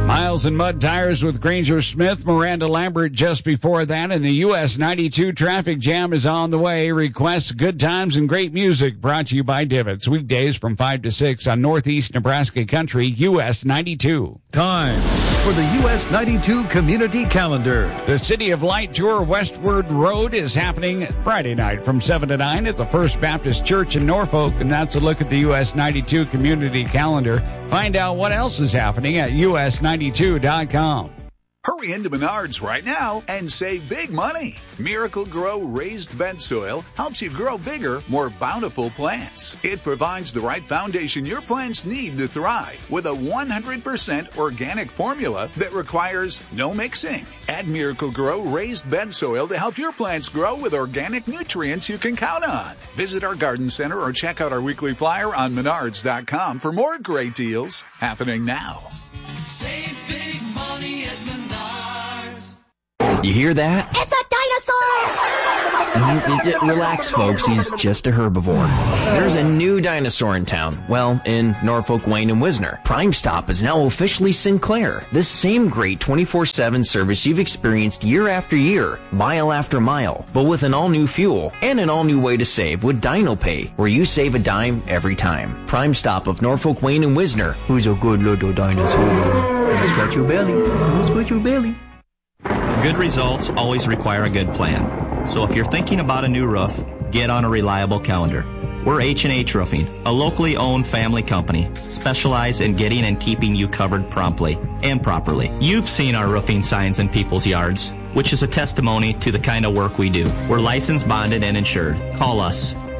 Miles and Mud Tires with Granger Smith, Miranda Lambert just before that, and the US 92 traffic jam is on the way. Requests, good times, and great music brought to you by Divots. Weekdays from 5 to 6 on Northeast Nebraska Country, US 92. Time for the US 92 Community Calendar. The City of Light Tour Westward Road is happening Friday night from 7 to 9 at the First Baptist Church in Norfolk, and that's a look at the US 92 Community Calendar. Find out what else is happening at us92.com. Hurry into Menards right now and save big money. Miracle Grow raised bed soil helps you grow bigger, more bountiful plants. It provides the right foundation your plants need to thrive with a 100% organic formula that requires no mixing. Add Miracle Grow raised bed soil to help your plants grow with organic nutrients you can count on. Visit our garden center or check out our weekly flyer on Menards.com for more great deals happening now. Save big money at Menards. You hear that? It's a dinosaur! Relax, folks. He's just a herbivore. There's a new dinosaur in town. Well, in Norfolk, Wayne, and Wisner. Prime Stop is now officially Sinclair. This same great 24/7 service you've experienced year after year, mile after mile, but with an all-new fuel and an all-new way to save with DinoPay, where you save a dime every time. Prime Stop of Norfolk, Wayne, and Wisner. Who's a good little dinosaur? Scratch your belly. Scratch your belly. Good results always require a good plan. So if you're thinking about a new roof, get on a reliable calendar. We're H&H Roofing, a locally owned family company, specialized in getting and keeping you covered promptly and properly. You've seen our roofing signs in people's yards, which is a testimony to the kind of work we do. We're licensed, bonded, and insured. Call us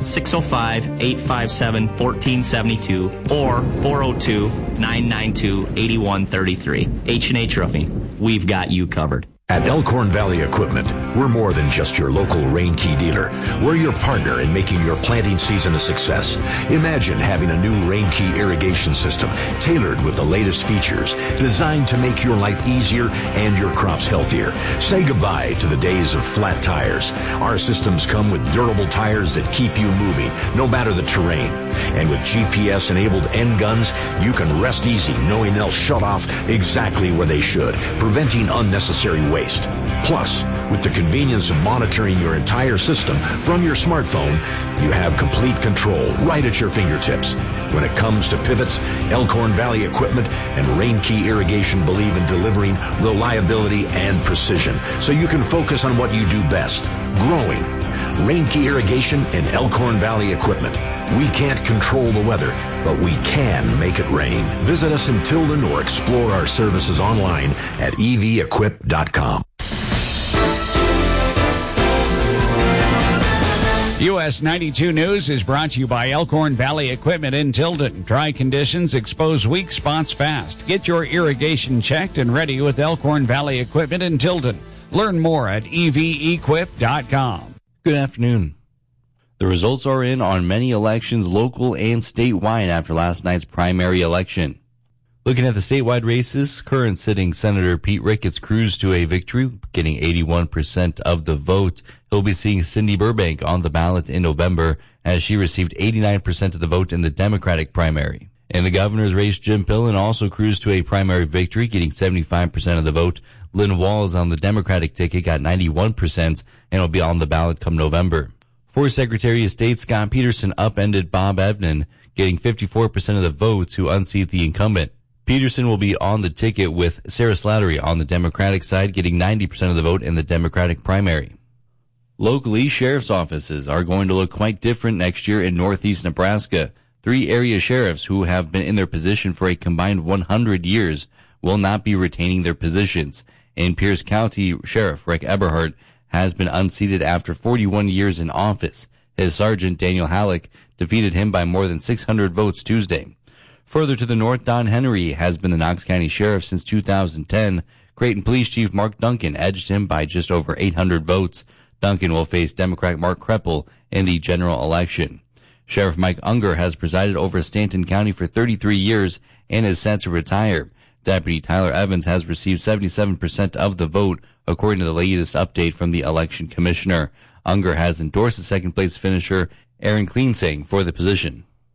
605-857-1472 or 402-992-8133. H&H Roofing. We've got you covered. At Elkhorn Valley Equipment, we're more than just your local Rain Key dealer. We're your partner in making your planting season a success. Imagine having a new Rain Key irrigation system tailored with the latest features, designed to make your life easier and your crops healthier. Say goodbye to the days of flat tires. Our systems come with durable tires that keep you moving, no matter the terrain. And with GPS-enabled end guns, you can rest easy knowing they'll shut off exactly where they should, preventing unnecessary waste. Plus, with the convenience of monitoring your entire system from your smartphone, you have complete control right at your fingertips. When it comes to pivots, Elkhorn Valley Equipment and Rain Key Irrigation believe in delivering reliability and precision, so you can focus on what you do best, growing. Rain Key Irrigation and Elkhorn Valley Equipment. We can't control the weather, but we can make it rain. Visit us in Tilden or explore our services online at evequip.com. US 92 News is brought to you by Elkhorn Valley Equipment in Tilden. Dry conditions expose weak spots fast. Get your irrigation checked and ready with Elkhorn Valley Equipment in Tilden. Learn more at evequip.com. Good afternoon. The results are in on many elections, local and statewide, after last night's primary election. Looking at the statewide races, current sitting Senator Pete Ricketts cruised to a victory, getting 81% of the vote. He'll be seeing Cindy Burbank on the ballot in November, as she received 89% of the vote in the Democratic primary. In the governor's race, Jim Pillen also cruised to a primary victory, getting 75% of the vote. Lynn Walls on the Democratic ticket got 91% and will be on the ballot come November. For Secretary of State, Scott Peterson upended Bob Evnen, getting 54% of the vote to unseat the incumbent. Peterson will be on the ticket with Sarah Slattery on the Democratic side, getting 90% of the vote in the Democratic primary. Locally, sheriff's offices are going to look quite different next year in Northeast Nebraska. 3 area sheriffs who have been in their position for a combined 100 years will not be retaining their positions. In Pierce County, Sheriff Rick Eberhardt has been unseated after 41 years in office. His sergeant, Daniel Halleck, defeated him by more than 600 votes Tuesday. Further to the north, Don Henry has been the Knox County Sheriff since 2010. Creighton Police Chief Mark Duncan edged him by just over 800 votes. Duncan will face Democrat Mark Kreppel in the general election. Sheriff Mike Unger has presided over Stanton County for 33 years and is set to retire. Deputy Tyler Evans has received 77% of the vote, according to the latest update from the election commissioner. Unger has endorsed the second-place finisher, Aaron Kleensing, for the position.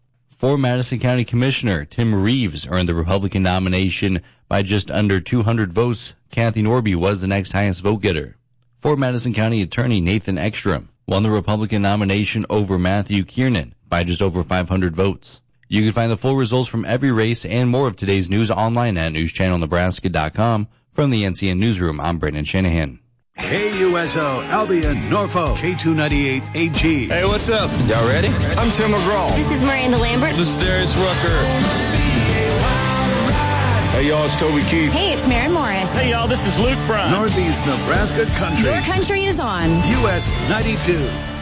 For Madison County Commissioner, Tim Reeves earned the Republican nomination by just under 200 votes. Kathy Norby was the next highest vote getter. For Madison County Attorney Nathan Ekstrom won the Republican nomination over Matthew Kiernan by just over 500 votes. You can find the full results from every race and more of today's news online at newschannelnebraska.com. From the NCN Newsroom, I'm Brandon Shanahan. KUSO, Albion, Norfolk, K298AG. Hey, what's up? Y'all ready? I'm Tim McGraw. This is Miranda Lambert. This is Darius Rucker. Hey, y'all, it's Toby Keith. Hey, it's Maren Morris. Hey, y'all, this is Luke Bryan. Northeast Nebraska Country. Your country is on US 92.